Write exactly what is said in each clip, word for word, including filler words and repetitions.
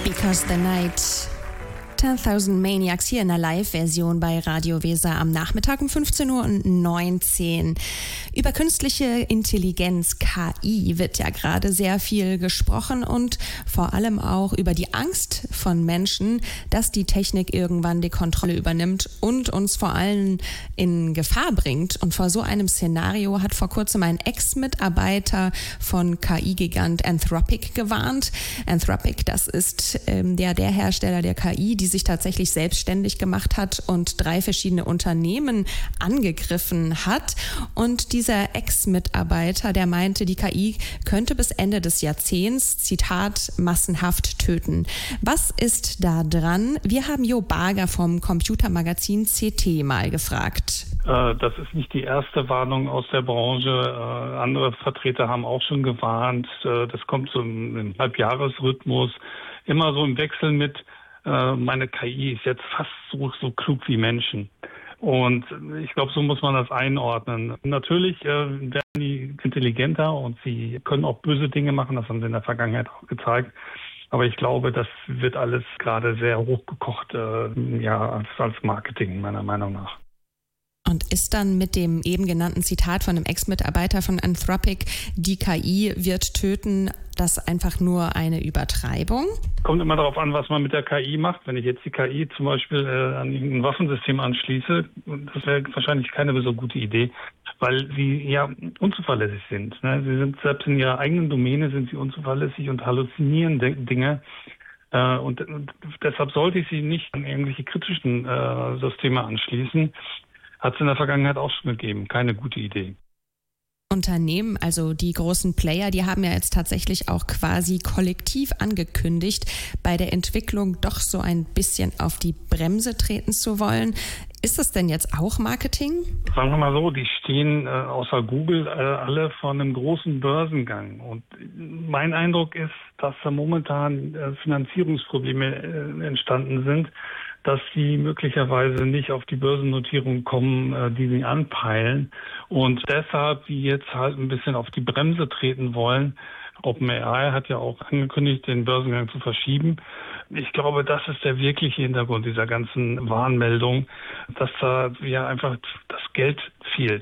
Because the Night. zehntausend Maniacs hier in der Live-Version bei Radio Weser am Nachmittag um fünfzehn Uhr neunzehn. Über künstliche Intelligenz, K I, wird ja gerade sehr viel gesprochen und vor allem auch über die Angst von Menschen, dass die Technik irgendwann die Kontrolle übernimmt und uns vor allem in Gefahr bringt. Und vor so einem Szenario hat vor kurzem ein Ex-Mitarbeiter von K I-Gigant Anthropic gewarnt. Anthropic, das ist ähm, der, der Hersteller der K I, die sich tatsächlich selbstständig gemacht hat und drei verschiedene Unternehmen angegriffen hat. Und dieser Ex-Mitarbeiter, der meinte, die K I könnte bis Ende des Jahrzehnts, Zitat, massenhaft töten. Was ist da dran? Wir haben Jo Barger vom Computermagazin C T mal gefragt. Das ist nicht die erste Warnung aus der Branche. Andere Vertreter haben auch schon gewarnt. Das kommt so im Halbjahresrhythmus, immer so im Wechsel mit, meine K I ist jetzt fast so, so klug wie Menschen. Und ich glaube, so muss man das einordnen. Natürlich äh, werden die intelligenter und sie können auch böse Dinge machen. Das haben sie in der Vergangenheit auch gezeigt. Aber ich glaube, das wird alles gerade sehr hochgekocht, äh, ja, als, als Marketing, meiner Meinung nach. Und ist dann mit dem eben genannten Zitat von einem Ex-Mitarbeiter von Anthropic, die K I wird töten, das einfach nur eine Übertreibung? Kommt immer darauf an, was man mit der K I macht. Wenn ich jetzt die K I zum Beispiel äh, an ein Waffensystem anschließe, das wäre wahrscheinlich keine so gute Idee, weil sie ja unzuverlässig sind. Ne? Sie sind selbst in ihrer eigenen Domäne sind sie unzuverlässig und halluzinieren de- Dinge. Äh, und, und deshalb sollte ich sie nicht an irgendwelche kritischen äh, Systeme anschließen. Hat es in der Vergangenheit auch schon gegeben. Keine gute Idee. Unternehmen, also die großen Player, die haben ja jetzt tatsächlich auch quasi kollektiv angekündigt, bei der Entwicklung doch so ein bisschen auf die Bremse treten zu wollen. Ist das denn jetzt auch Marketing? Sagen wir mal so, die stehen äh, außer Google äh, alle vor einem großen Börsengang. Und mein Eindruck ist, dass da momentan äh, Finanzierungsprobleme äh, entstanden sind, dass sie möglicherweise nicht auf die Börsennotierung kommen, äh, die sie anpeilen. Und deshalb die jetzt halt ein bisschen auf die Bremse treten wollen. OpenAI hat ja auch angekündigt, den Börsengang zu verschieben. Ich glaube, das ist der wirkliche Hintergrund dieser ganzen Warnmeldung, dass da ja einfach das Geld fehlt.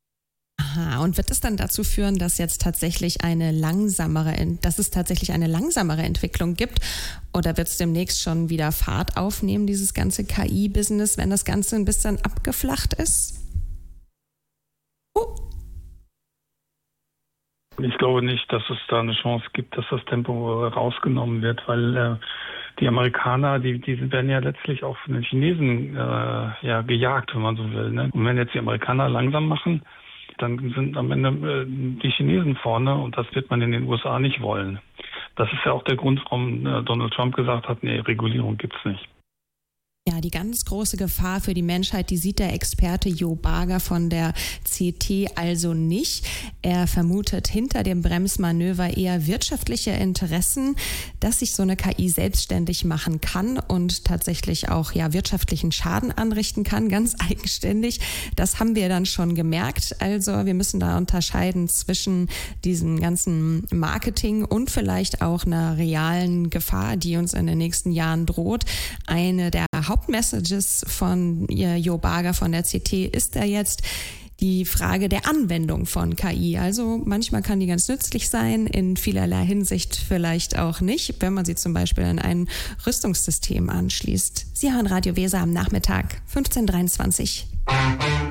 Aha, und wird es dann dazu führen, dass jetzt tatsächlich eine langsamere, dass es tatsächlich eine langsamere Entwicklung gibt? Oder wird es demnächst schon wieder Fahrt aufnehmen, dieses ganze K I-Business, wenn das Ganze ein bisschen abgeflacht ist? Oh. Ich glaube nicht, dass es da eine Chance gibt, dass das Tempo rausgenommen wird, weil äh, die Amerikaner, die, die werden ja letztlich auch von den Chinesen äh, ja gejagt, wenn man so will. Ne? Und wenn jetzt die Amerikaner langsam machen, dann sind am Ende äh, die Chinesen vorne und das wird man in den U S A nicht wollen. Das ist ja auch der Grund, warum äh, Donald Trump gesagt hat, nee, Regulierung gibt's nicht. Ja, die ganz große Gefahr für die Menschheit, die sieht der Experte Jo Barger von der C T also nicht. Er vermutet hinter dem Bremsmanöver eher wirtschaftliche Interessen, dass sich so eine K I selbstständig machen kann und tatsächlich auch ja wirtschaftlichen Schaden anrichten kann, ganz eigenständig. Das haben wir dann schon gemerkt. Also wir müssen da unterscheiden zwischen diesem ganzen Marketing und vielleicht auch einer realen Gefahr, die uns in den nächsten Jahren droht. Eine der Hauptmessages von Jo Barger von der C T ist da jetzt die Frage der Anwendung von K I. Also manchmal kann die ganz nützlich sein, in vielerlei Hinsicht vielleicht auch nicht, wenn man sie zum Beispiel an ein Rüstungssystem anschließt. Sie hören Radio Weser am Nachmittag, fünfzehn Uhr dreiundzwanzig.